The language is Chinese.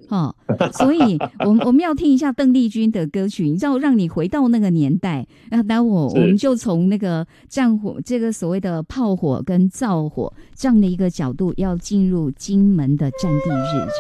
哦，所以我们要听一下邓丽君的歌曲，你知道，让你回到那个年代。那待会我们就从那个战火，这个所谓的炮火跟灶火这样的一个角度，要进入金门的战地日常。